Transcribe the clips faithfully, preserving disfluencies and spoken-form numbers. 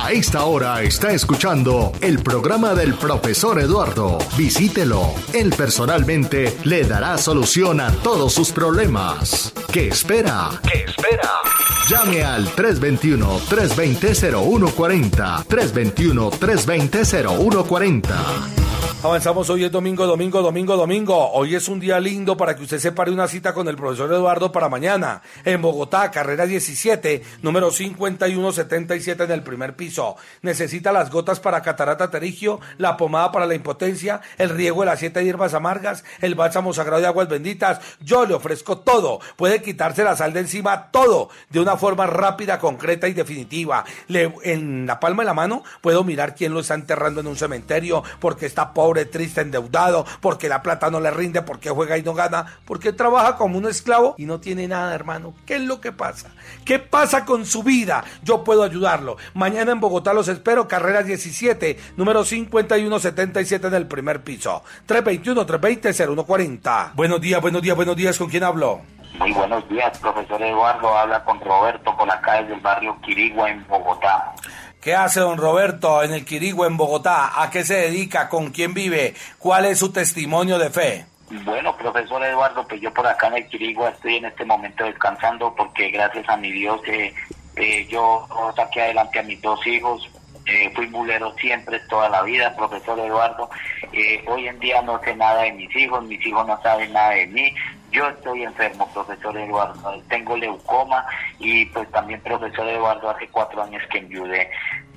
A esta hora está escuchando el programa del profesor Eduardo. Visítelo. Él personalmente le dará solución a todos sus problemas. ¿Qué espera? ¿Qué espera? Llame al tres dos uno, tres dos cero, cero uno cuatro cero, tres dos uno, tres dos cero, cero uno cuatro cero. Avanzamos, hoy es domingo, domingo, domingo, domingo. Hoy es un día lindo para que usted separe una cita con el profesor Eduardo para mañana. En Bogotá, carrera diecisiete, número cincuenta y uno setenta y siete en el primer piso. Necesita las gotas para catarata pterigio, la pomada para la impotencia, el riego de las siete hierbas amargas, el bálsamo sagrado de aguas benditas. Yo le ofrezco todo. Puede quitarse la sal de encima, todo, de una forma rápida, concreta y definitiva. Le, en la palma de la mano puedo mirar quién lo está enterrando en un cementerio, porque está pobre, triste, endeudado, porque la plata no le rinde, porque juega y no gana, porque trabaja como un esclavo y no tiene nada, hermano. ¿Qué es lo que pasa? ¿Qué pasa con su vida? Yo puedo ayudarlo. Mañana en Bogotá los espero, carrera diecisiete, número cincuenta y uno setenta y siete en el primer piso. tres dos uno, tres dos cero, cero uno cuatro cero. Buenos días, buenos días, buenos días. ¿Con quién hablo? Muy buenos días, profesor Eduardo. Habla con Roberto por acá desde el barrio Quirigua en Bogotá. ¿Qué hace don Roberto en el Quirigua en Bogotá? ¿A qué se dedica? ¿Con quién vive? ¿Cuál es su testimonio de fe? Bueno, profesor Eduardo, pues yo por acá en el Quirigua estoy en este momento descansando porque gracias a mi Dios eh, eh, yo saqué adelante a mis dos hijos. Eh, fui mulero siempre, toda la vida, profesor Eduardo. Eh, hoy en día no sé nada de mis hijos, mis hijos no saben nada de mí. Yo estoy enfermo, profesor Eduardo. Tengo leucoma y pues también, profesor Eduardo, hace cuatro años que enviudé.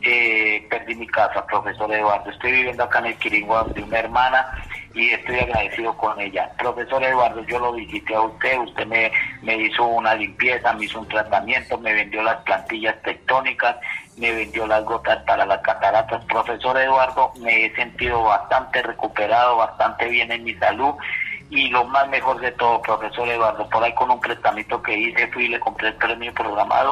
Eh, perdí mi casa, profesor Eduardo. Estoy viviendo acá en el Quirigua de una hermana y estoy agradecido con ella. Profesor Eduardo, yo lo visité a usted, usted me, me hizo una limpieza, me hizo un tratamiento, me vendió las plantillas tectónicas, me vendió las gotas para las cataratas. Profesor Eduardo, me he sentido bastante recuperado, bastante bien en mi salud. Y lo más mejor de todo, profesor Eduardo, por ahí con un prestamito que hice, fui y le compré el premio programado,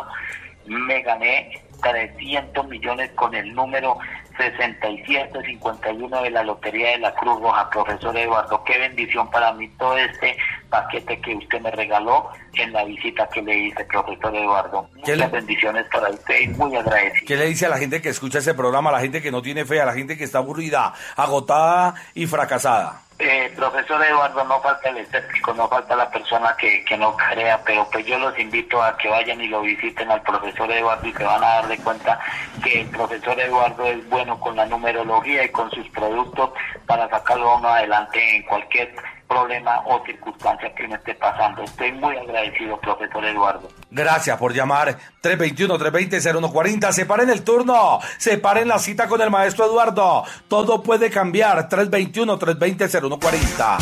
me gané trescientos millones con el número sesenta y siete cincuenta y uno de la Lotería de la Cruz Roja. Profesor Eduardo, qué bendición para mí todo este paquete que usted me regaló en la visita que le hice, profesor Eduardo. Muchas le... bendiciones para usted y muy agradecido. ¿Qué le dice a la gente que escucha ese programa, a la gente que no tiene fe, a la gente que está aburrida, agotada y fracasada? Eh, profesor Eduardo, no falta el escéptico, no falta la persona que, que no crea, pero pues yo los invito a que vayan y lo visiten al profesor Eduardo y se van a dar de cuenta que el profesor Eduardo es bueno con la numerología y con sus productos para sacarlo uno adelante en cualquier problema o circunstancia que me esté pasando. Estoy muy agradecido, profesor Eduardo. Gracias por llamar. tres dos uno, tres dos cero, cero uno cuatro cero. Separen el turno. Separen la cita con el maestro Eduardo. Todo puede cambiar. tres dos uno, tres dos cero, cero uno cuatro cero.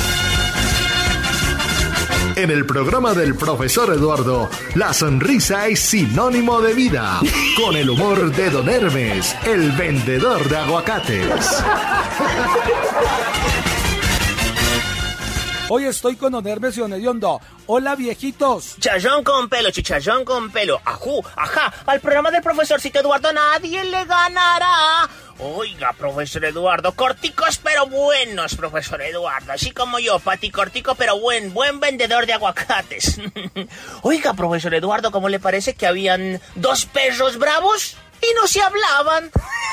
En el programa del profesor Eduardo, la sonrisa es sinónimo de vida. Con el humor de Don Hermes, el vendedor de aguacates. Hoy estoy con Don Hermes y Don Hediondo. Hola, viejitos. Chicharrón con pelo, chicharrón con pelo. Ajú, ajá. Al programa del profesorcito Eduardo nadie le ganará. Oiga, profesor Eduardo, corticos pero buenos, profesor Eduardo. Así como yo, pati cortico pero buen, buen vendedor de aguacates. Oiga, profesor Eduardo, ¿cómo le parece que habían dos perros bravos y no se hablaban?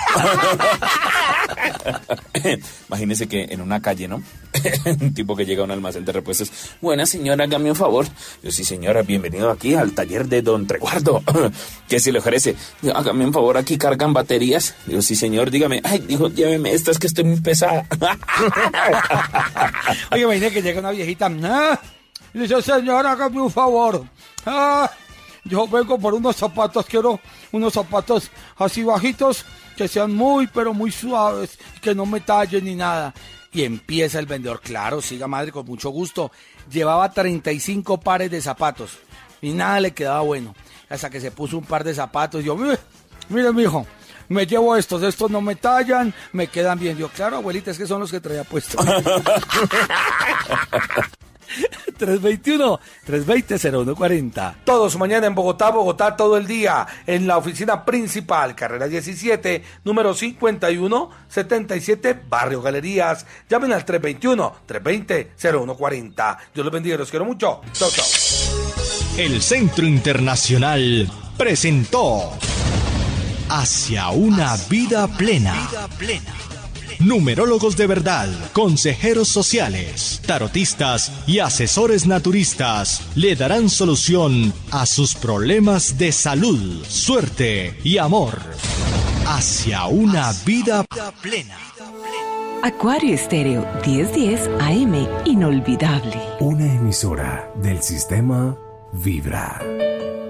Imagínese que en una calle, ¿no? Un tipo que llega a un almacén de repuestos. Buena señora, hágame un favor. Yo, sí señora, bienvenido aquí al taller de Don Treguardo. ¿Qué se le ofrece? Yo, hágame un favor, aquí cargan baterías. Digo, sí señor, dígame. Ay, dijo, lléveme estas que estoy muy pesada. Oye, imagínate que llega una viejita. ¿Ah? Y dice, señora, hágame un favor. Ah, yo vengo por unos zapatos, quiero unos zapatos así bajitos, que sean muy, pero muy suaves, que no me tallen ni nada. Y empieza el vendedor, claro, siga madre, con mucho gusto. Llevaba treinta y cinco pares de zapatos y nada le quedaba bueno. Hasta que se puso un par de zapatos y yo, mire, mire, mijo, me llevo estos, estos no me tallan, me quedan bien. Yo, claro, abuelita, es que son los que traía puestos. tres dos uno, tres dos cero, cero uno cuatro cero. Todos mañana en Bogotá, Bogotá todo el día, en la oficina principal, carrera diecisiete, número cincuenta y uno setenta y siete, Barrio Galerías. Llamen al tres dos uno, tres dos cero, cero uno cuatro cero. Dios los bendiga, los quiero mucho. Chau, chau. El Centro Internacional presentó hacia una vida plena. Numerólogos de verdad, consejeros sociales, tarotistas y asesores naturistas le darán solución a sus problemas de salud, suerte y amor. Hacia una vida plena. Acuario Estéreo diez diez A M, inolvidable. Una emisora del sistema Vibra.